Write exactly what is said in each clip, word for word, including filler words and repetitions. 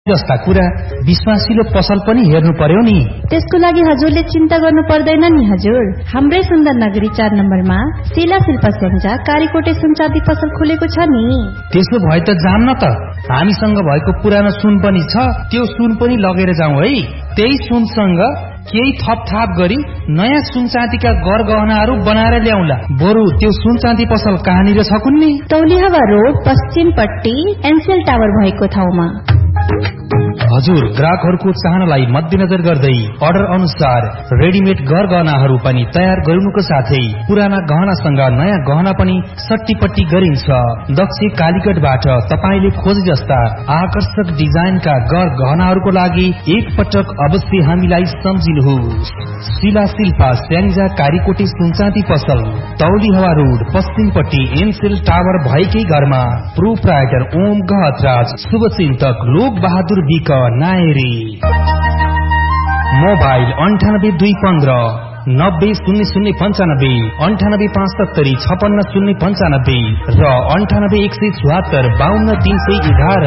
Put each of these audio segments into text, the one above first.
जस्ता कुरा विश्वासिलो पसल पनि हेर्नु पर्यो नि। त्यसको लागि हजुरले चिन्ता गर्नु पर्दैन नि हजुर। हाम्रै सुन्दर नगरी चार नम्बरमा शिला शिल्प स्याङ्जा कारीकोटे सुन चाँदी पसल खोलेको छ नि। त्यसो भए त जाम न त, हामीसँग भएको पुरानो सुन पनि छ, त्यो सुन पनि लगेर जाउँ है। त्यही सुनसँग केही थप थाप गरी नयाँ सुन चाँदीका गर गहनाहरू बनाएर ल्याउला। बरु त्यो सुन चाँदी पसल कहाँनिर छ कुन्नी? तौलिहावा रोड पश्चिमपट्टि एनसेल टावर भएको ठाउँमा। हजुर, ग्राहकहरूको चाहनालाई मध्यनजर गर्दै अर्डर अनुसार रेडिमेड गर गहनाहरू पनि तयार गरिनुको साथै पुराना गहनासँग नयाँ गहना पनि सट्टीपट्टी गरिन्छ। दक्ष कालीगढबाट तपाईले खोजे जस्ता आकर्षक डिजाइनका गर गहनाहरूको लागि एक पटक अवश्य हामीलाई सम्झिनुहोस्। शिला शिल्पा स्याङ्जा कारीकोटे सुनचाँदी पसल, तौलिहावा रोड पश्चिमपट्टि एनसेल टावर भएकै घरमा। प्रोप्राइटर ओम गहतराज, शुभचिन्तक लोक बहादुर विक नायरी। मोबाइल अन्ठानब्बे दुई पन्ध्र नब्बे शून्य शून्य पञ्चानब्बे, अन्ठानब्बे पाँच सत्तरी छपन्न शून्य पञ्चानब्बे र अन्ठानब्बे एक सय चौहत्तर बावन्न तीन सय एघार।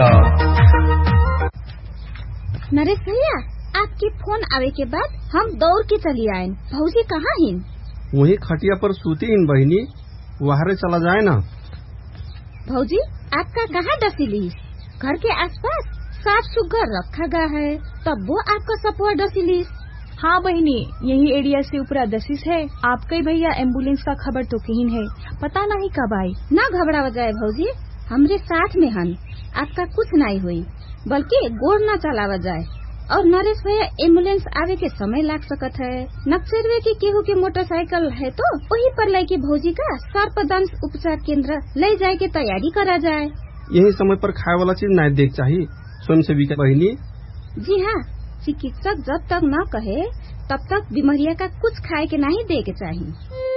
नरेश भैया, आपके फोन आवे के बाद हम दौड़ के चली आए। भौजी कहाँ हैं? वही खटिया पर सूती इन बहनी, वहां चला जाए ना। भौजी, आपका कहाँ डसीली? घर के आसपास साफ सुग्घर रखा गया है, तब वो आपका सपुआ डसीलिस। हाँ बहनी, यही एरिया से ऊपरा दसीस है। आपके भैया एम्बुलेंस का खबर तो कहीं है, पता नहीं कब आई। ना घबरा जाए भौजी, हमरे साथ में हन, आपका कुछ नहीं हुई, बल्कि गोड़ न चलावा जाए। और नरेश भैया, एम्बुलेंस आवे के समय लाग सकत है। नक्सरवे की केहू की मोटरसाइकिल है तो वही पर लेके भौजी का सर्पदंश उपचार केंद्र ले जाए के तैयारी करा जाए। यही समय पर खाए वाला चीज नहीं देख चाहिए स्वयं सेवी बहनी। जी हाँ, चिकित्सक जब तक न कहे तब तक बीमारिया का कुछ खाए के नहीं दे के चाहिए।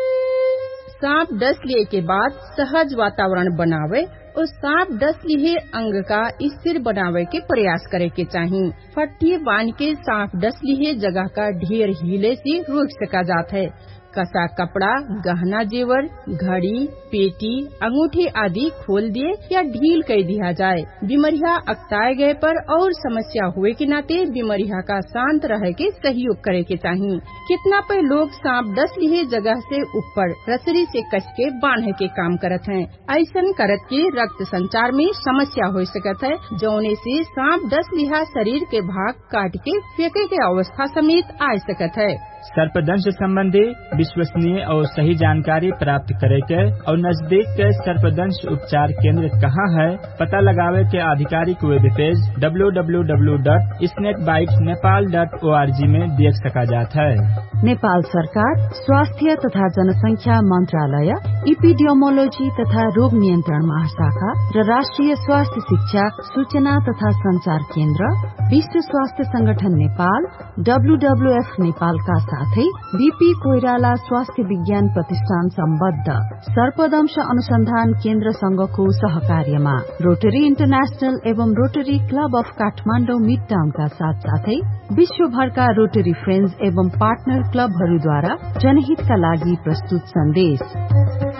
सांप डस लिए के बाद सहज वातावरण बनावे और सांप डस लिए अंग का स्थिर बनावे के प्रयास करे के चाहिए। फट्टी बांध के सांप डस लिए जगह का ढेर हिले से रोक सका जाता है। कसा कपड़ा, गहना जेवर, घड़ी, पेटी, अंगूठी आदि खोल दिए या ढील कर दिया जाए। बीमारिया अकताए गए पर और समस्या हुए के नाते बीमारिया का शांत रह के सहयोग करे के चाहिए। कितना पे लोग सांप डस लिए जगह से ऊपर रसरी से कस के बांधे के काम करत हैं। ऐसन करत के रक्त संचार में समस्या हो सकत है, जौने से सांप डस लिहा शरीर के भाग काट के फेंके के अवस्था समेत आ सकत है। सर्पदंश संबंधी विश्वसनीय और सही जानकारी प्राप्त करे के और नजदीक के सर्पदंश उपचार केंद्र कहाँ है पता लगावे के आधिकारिक web page W W W dot snake bites Nepal dot O R G में देख सका जाता है। नेपाल सरकार स्वास्थ्य तथा जनसंख्या मंत्रालय, इपिडियोमोलोजी तथा रोग नियन्त्रण महाशाखा र राष्ट्रिय स्वास्थ्य शिक्षा सूचना तथा संचार केन्द्र, विश्व स्वास्थ्य संगठन Nepal, W W F Nepal का साथै बीपी कोइराला स्वास्थ्य विज्ञान प्रतिष्ठान सम्बद्ध सर्पदंश अनुसन्धान केन्द्र संघको सहकार्यमा रोटरी इन्टरनेशनल एवं रोटरी क्लब अफ काठमाडौँ मिड टाउनका साथ साथै विश्वभरका रोटरी फ्रेन्ड्स एवं पार्टनर क्लबहरूद्वारा जनहितका लागि प्रस्तुत सन्देश।